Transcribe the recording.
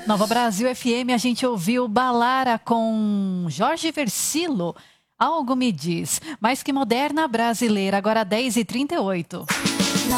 Nova Brasil FM, a gente ouviu Balara com Jorge Versilo. Algo me diz, mais que moderna brasileira, agora 10h38.